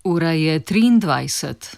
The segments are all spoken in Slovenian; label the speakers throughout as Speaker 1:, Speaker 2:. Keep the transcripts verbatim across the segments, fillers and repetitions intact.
Speaker 1: Ura je triindvajset.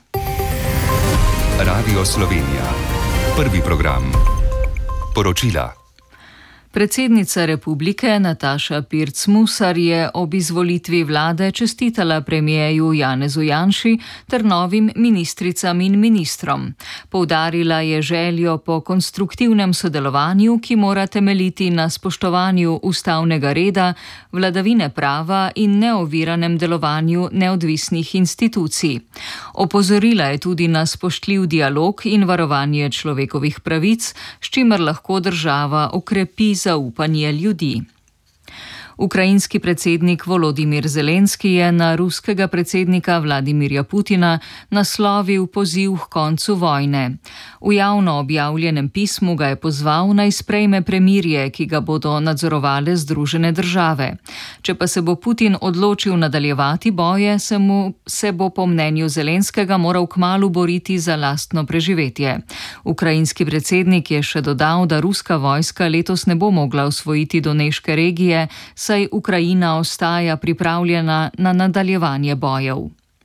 Speaker 2: Radio Slovenija. Prvi program. Poročila.
Speaker 1: Predsednica republike Nataša Pirc Musar je ob izvolitvi vlade čestitala premierju Janezu Janši ter novim ministricam in ministrom. Poudarila je željo po konstruktivnem sodelovanju, ki mora temeljiti na spoštovanju ustavnega reda, vladavine prava in neoviranem delovanju neodvisnih institucij. Opozorila je tudi na spoštljiv dialog in varovanje človekovih pravic, s čimer lahko država okrepi zaupanje ljudi. Ukrajinski predsednik Volodimir Zelenski je na ruskega predsednika Vladimirja Putina naslovil poziv k koncu vojne. V javno objavljenem pismu ga je pozval naj sprejme premirje, ki ga bodo nadzorovale Združene države. Če pa se bo Putin odločil nadaljevati boje, se, mu, se bo po mnenju Zelenskega moral kmalu boriti za lastno preživetje. Ukrajinski predsednik je še dodal, da ruska vojska letos ne bo mogla osvojiti Doneške regije, saj Ukrajina ostaja pripravljena na nadaljevanje bojev.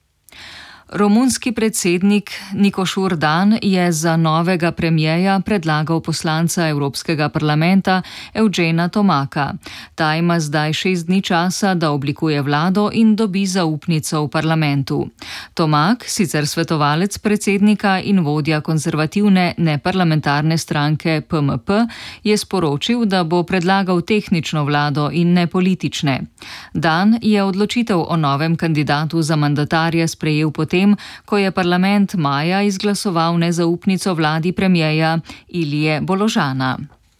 Speaker 1: Romunski predsednik Nikošur Dan je za novega premierja predlagal poslanca Evropskega parlamenta Evžena Tomaka. Ta ima zdaj šest dni časa, da oblikuje vlado in dobi zaupnico v parlamentu. Tomak, sicer svetovalec predsednika in vodja konzervativne neparlamentarne stranke P M P, je sporočil, da bo predlagal tehnično vlado in ne politične. Dan je odločitev o novem kandidatu za mandatarja sprejel potem, ko je parlament maja izglasoval nezaupnico vladi premierja Ilije Boložana.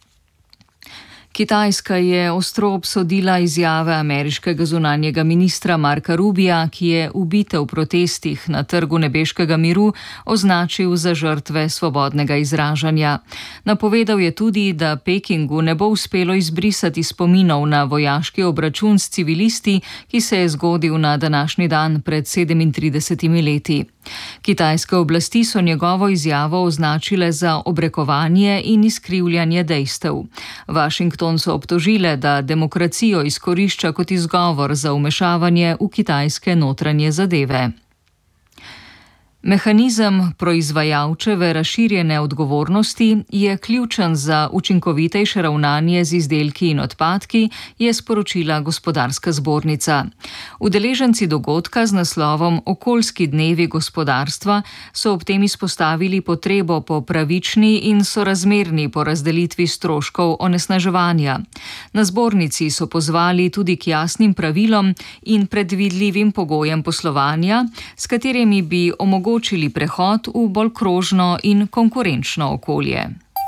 Speaker 1: Kitajska je ostro obsodila izjave ameriškega zunanjega ministra Marka Rubija, ki je ubite v protestih na Trgu nebeškega miru označil za žrtve svobodnega izražanja. Napovedal je tudi, da Pekingu ne bo uspelo izbrisati spominov na vojaški obračun s civilisti, ki se je zgodil na današnji dan pred sedemintridesetimi leti. Kitajske oblasti so njegovo izjavo označile za obrekovanje in izkrivljanje dejstev. Washington so obtožile, da demokracijo izkorišča kot izgovor za vmešavanje v kitajske notranje zadeve. Mehanizem proizvajalčeve razširjene odgovornosti je ključen za učinkovitejše ravnanje z izdelki in odpadki, je sporočila Gospodarska zbornica. Udeleženci dogodka z naslovom Okoljski dnevi gospodarstva so ob tem izpostavili potrebo po pravični in sorazmerni porazdelitvi stroškov onesnaževanja. Na zbornici so pozvali tudi k jasnim pravilom in predvidljivim pogojem poslovanja, s katerimi bi omogočili omogočili prehod v bolj krožno in konkurenčno okolje.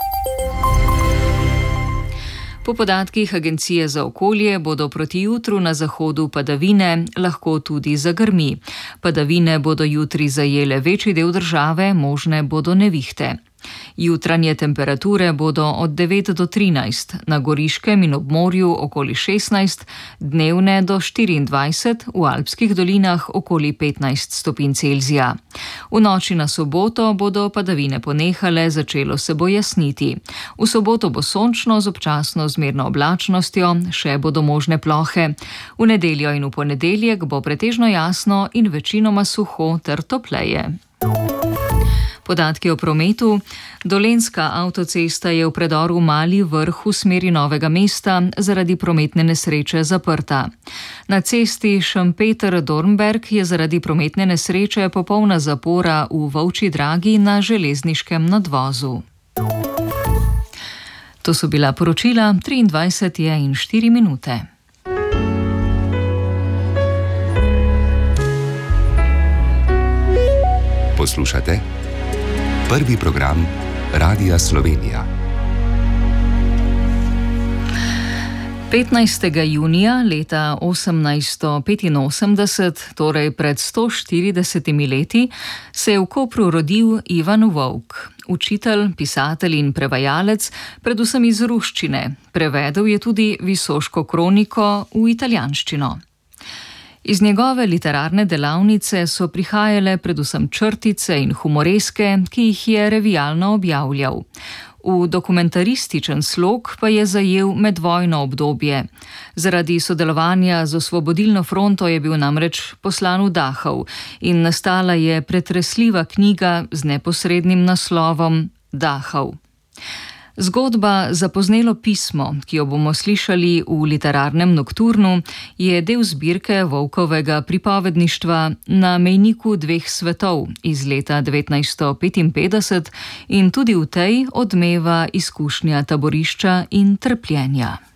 Speaker 1: Po podatkih Agencije za okolje bodo proti jutru na zahodu padavine, lahko tudi zagrmi. Padavine bodo jutri zajele večji del države, možne bodo nevihte. Jutranje temperature bodo od devet do trinajst, na Goriškem in ob morju okoli šestnajst, dnevne do štiriindvajset, v alpskih dolinah okoli petnajst stopinj Celzija. V noči na soboto bodo padavine ponehale, začelo se bo jasniti. V soboto bo sončno z občasno zmerno oblačnostjo, še bodo možne plohe. V nedeljo in v ponedeljek bo pretežno jasno in večinoma suho ter topleje. Podatki o prometu. Dolenjska avtocesta je v predoru Mali Vrh v smeri Novega mesta zaradi prometne nesreče zaprta. Na cesti Šempeter-Dornberg je zaradi prometne nesreče popolna zapora v Volčji Dragi na železniškem nadvozu. To so bila poročila, triindvajset je in štiri minute.
Speaker 2: Poslušate prvi program Radia Slovenija.
Speaker 1: petnajstega junija leta osemnajststo petinosemdeset, torej pred sto štiridesetimi leti, se je v Kopru rodil Ivan Vovk, učitelj, pisatelj in prevajalec, predvsem iz ruščine. Prevedel je tudi Visoško kroniko v italijanščino. Iz njegove literarne delavnice so prihajale predvsem črtice in humoreske, ki jih je revijalno objavljal. V dokumentarističen slog pa je zajel medvojno obdobje. Zaradi sodelovanja z Osvobodilno fronto je bil namreč poslan v Dachau in nastala je pretresljiva knjiga z neposrednim naslovom Dachau. Zgodba Zapoznelo pismo, ki jo bomo slišali v literarnem nokturnu, je del zbirke Volkovega pripovedništva Na mejniku dveh svetov iz leta devetnajststo petinpetdeset in tudi v tej odmeva izkušnja taborišča in trpljenja.